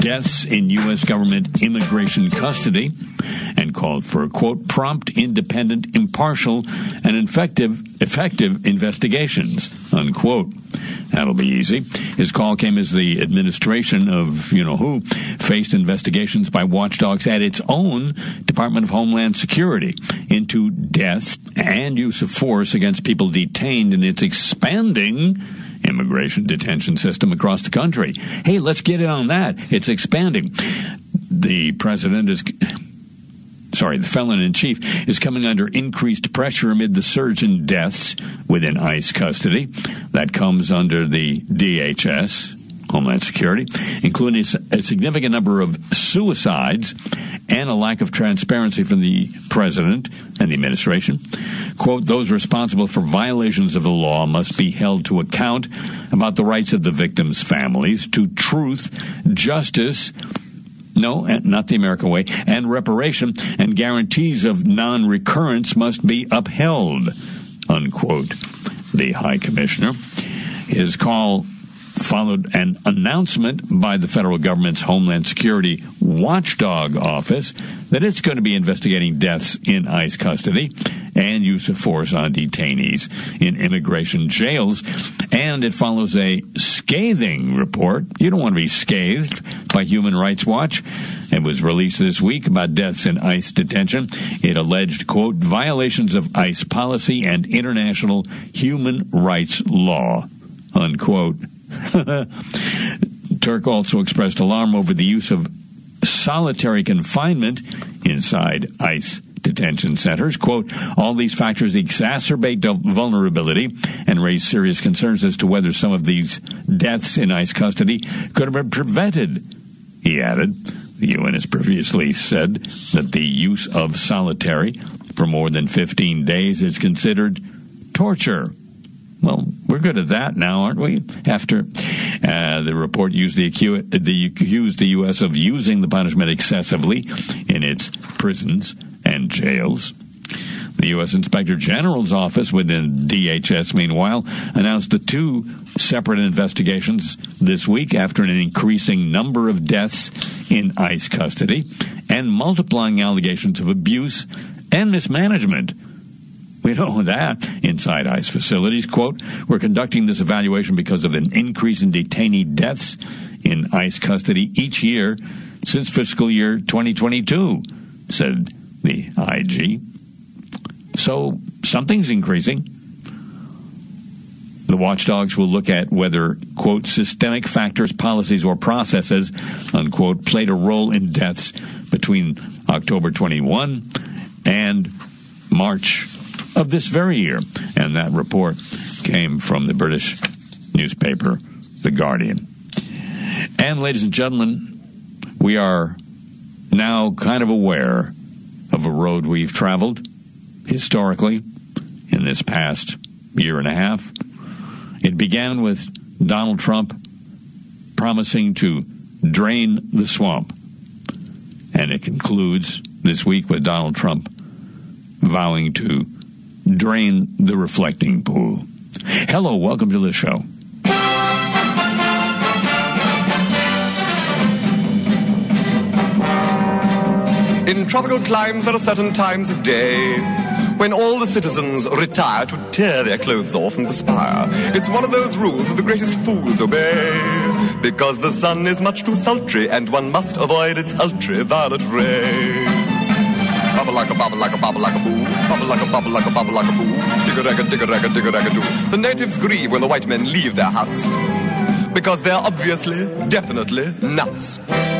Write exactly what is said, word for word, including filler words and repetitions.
deaths in U S government immigration custody and called for, quote, prompt, independent, impartial, and effective, effective investigations, unquote. That'll be easy. His call came as the administration of you-know-who faced investigations by watchdogs at its own Department of Homeland Security into deaths and use of force against people detained in its expanding immigration detention system across the country. Hey, let's get in on that. It's expanding. The president is... Sorry, the felon-in-chief is coming under increased pressure amid the surge in deaths within ICE custody. That comes under the D H S, Homeland Security, including a significant number of suicides and a lack of transparency from the president and the administration. Quote, those responsible for violations of the law must be held to account about the rights of the victims' families to truth, justice, no, not the American way, and reparation, and guarantees of non-recurrence must be upheld, unquote, the High Commissioner. His call followed an announcement by the federal government's Homeland Security Watchdog Office that it's going to be investigating deaths in ICE custody and use of force on detainees in immigration jails. And it follows a scathing report. You don't want to be scathed by Human Rights Watch. It was released this week about deaths in ICE detention. It alleged, quote, violations of ICE policy and international human rights law, unquote. Turk also expressed alarm over the use of solitary confinement inside ICE detention centers. Quote, all these factors exacerbate vulnerability and raise serious concerns as to whether some of these deaths in ICE custody could have been prevented, he added. The U N has previously said that the use of solitary for more than fifteen days is considered torture. Well, we're good at that now, aren't we? After uh, the report used the, acu- the accused the U S of using the punishment excessively in its prisons and jails. The U S Inspector General's office within D H S, meanwhile, announced the two separate investigations this week after an increasing number of deaths in ICE custody and multiplying allegations of abuse and mismanagement. We know that inside ICE facilities. Quote, we're conducting this evaluation because of an increase in detainee deaths in ICE custody each year since fiscal year twenty twenty-two, said the I G. So something's increasing. The watchdogs will look at whether, quote, systemic factors, policies, or processes, unquote, played a role in deaths between October twenty-first and March of this very year. And that report came from the British newspaper, The Guardian. And, ladies and gentlemen, we are now kind of aware of a road we've traveled historically in this past year and a half. It began with Donald Trump promising to drain the swamp. And it concludes this week with Donald Trump vowing to drain the reflecting pool. Hello, welcome to the show. In tropical climes, there are certain times of day when all the citizens retire to tear their clothes off and perspire. It's one of those rules that the greatest fools obey, because the sun is much too sultry and one must avoid its ultraviolet ray. Bubble like a bubble like a bubble like a boo. Bubble like a bubble like a bubble like a boo. Digga-ragga, digga-ragga, digga-ragga do. The natives grieve when the white men leave their huts, because they're obviously, definitely nuts.